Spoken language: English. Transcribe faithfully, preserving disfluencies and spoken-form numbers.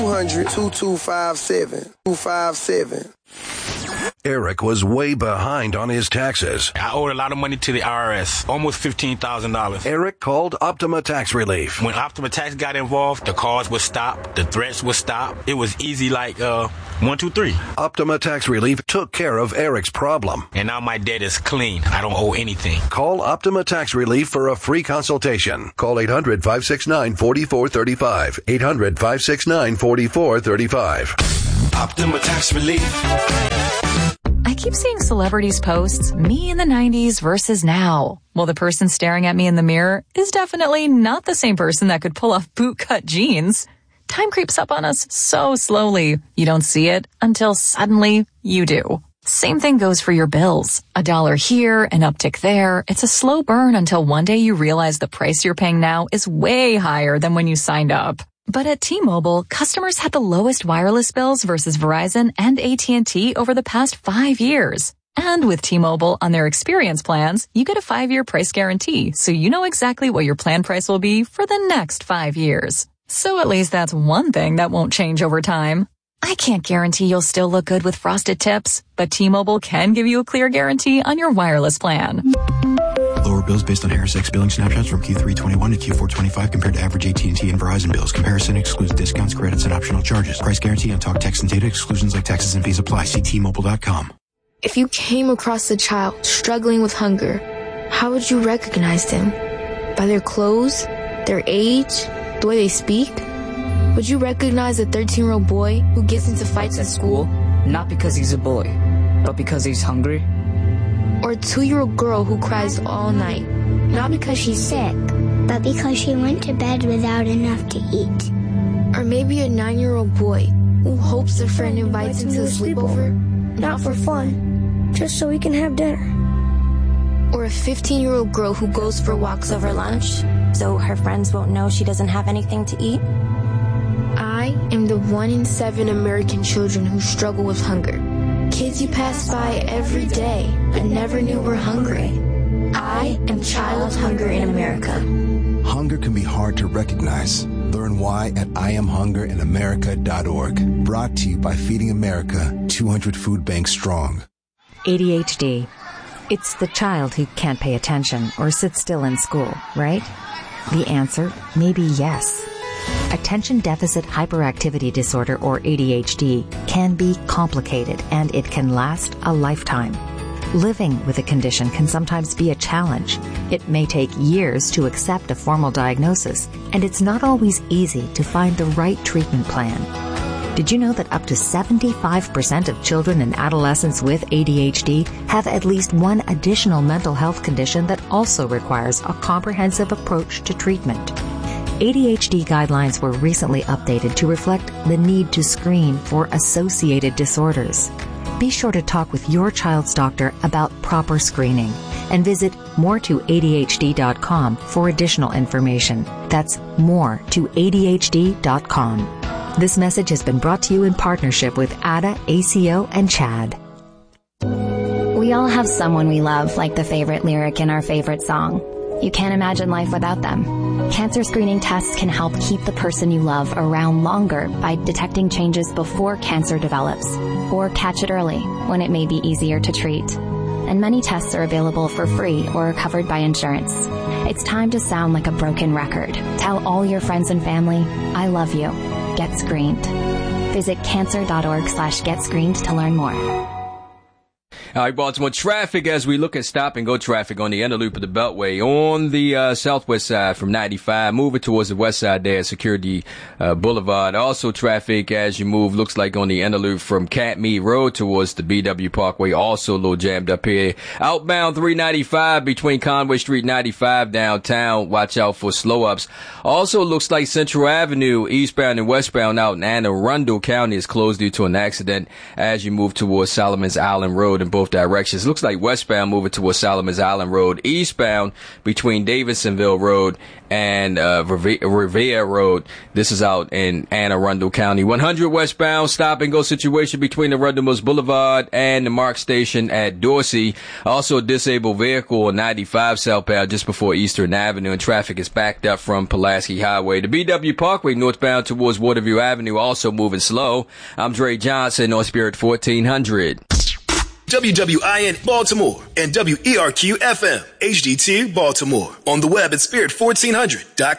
two hundred, twenty-two fifty-seven, two fifty-seven. Eric was way behind on his taxes. I owed a lot of money to the I R S, almost fifteen thousand dollars. Eric called Optima Tax Relief. When Optima Tax got involved, the calls would stop, the threats would stop. It was easy like uh, one, two, three. Optima Tax Relief took care of Eric's problem. And now my debt is clean. I don't owe anything. Call Optima Tax Relief for a free consultation. Call eight hundred, five six nine, four four three five. eight hundred, five six nine, four four three five. Optima Tax Relief. I keep seeing celebrities posts, me in the nineties versus now. Well, the person staring at me in the mirror is definitely not the same person that could pull off bootcut jeans. Time creeps up on us so slowly. You don't see it until suddenly you do. Same thing goes for your bills. A dollar here, an uptick there. It's a slow burn until one day you realize the price you're paying now is way higher than when you signed up. But at T-Mobile, customers had the lowest wireless bills versus Verizon and A T and T over the past five years. And with T-Mobile on their experience plans, you get a five-year price guarantee, so you know exactly what your plan price will be for the next five years. So at least that's one thing that won't change over time. I can't guarantee you'll still look good with frosted tips, but T-Mobile can give you a clear guarantee on your wireless plan. Lower bills based on Harris X billing snapshots from Q three twenty-one to Q four twenty-five compared to average A T and T and Verizon bills. Comparison excludes discounts, credits, and optional charges. Price guarantee on talk, text, and data. Exclusions like taxes and fees apply. See T Mobile dot com. If you came across a child struggling with hunger, how would you recognize them? By their clothes? Their age? The way they speak? Would you recognize a thirteen-year-old boy who gets into fights at school? Not because he's a boy, but because he's hungry? Or a two-year-old girl who cries all night, not because she's sick, but because she went to bed without enough to eat. Or maybe a nine-year-old boy who hopes a friend invites him to a sleepover, not for fun, just so we can have dinner. Or a fifteen-year-old girl who goes for walks over lunch, so her friends won't know she doesn't have anything to eat. I am the one in seven American children who struggle with hunger. Kids you pass by every day but never knew were hungry. I am Child Hunger in America. Hunger can be hard to recognize. Learn why at I am hunger in america dot org. Brought to you by Feeding America, two hundred Food Banks Strong. A D H D. It's the child who can't pay attention or sit still in school, right? The answer may be yes. Attention Deficit Hyperactivity Disorder, or A D H D, can be complicated and it can last a lifetime. Living with a condition can sometimes be a challenge. It may take years to accept a formal diagnosis, and it's not always easy to find the right treatment plan. Did you know that up to seventy-five percent of children and adolescents with A D H D have at least one additional mental health condition that also requires a comprehensive approach to treatment? A D H D guidelines were recently updated to reflect the need to screen for associated disorders. Be sure to talk with your child's doctor about proper screening and visit more to A D H D dot com for additional information. That's more to A D H D dot com. This message has been brought to you in partnership with A D A, A C O, and CHAD. We all have someone we love, like the favorite lyric in our favorite song. You can't imagine life without them. Cancer screening tests can help keep the person you love around longer by detecting changes before cancer develops, or catch it early when it may be easier to treat. And many tests are available for free or are covered by insurance. It's time to sound like a broken record. Tell all your friends and family, I love you. Get screened. Visit cancer dot org slash get screened to learn more. All right, Baltimore traffic as we look at stop and go traffic on the inner loop of the Beltway on the uh, southwest side from ninety-five, moving towards the west side there, Security uh, Boulevard. Also traffic as you move, looks like on the inner loop from Cat Mead Road towards the B W Parkway, also a little jammed up here. Outbound three ninety-five between Conway Street ninety-five downtown. Watch out for slow ups. Also looks like Central Avenue, eastbound and westbound out in Anne Arundel County is closed due to an accident as you move towards Solomon's Island Road in both both directions. Looks like westbound moving towards Solomon's Island Road, eastbound between Davidsonville Road and uh, Revere Road. This is out in Anne Arundel County. one hundred westbound, stop and go situation between the Arundel Mills Boulevard and the Mark Station at Dorsey. Also a disabled vehicle on ninety-five southbound just before Eastern Avenue, and traffic is backed up from Pulaski Highway. The B W Parkway northbound towards Waterview Avenue also moving slow. I'm Dre Johnson on Spirit fourteen hundred. W W I N Baltimore and W E R Q F M H D two Baltimore. On the web at spirit fourteen hundred dot com.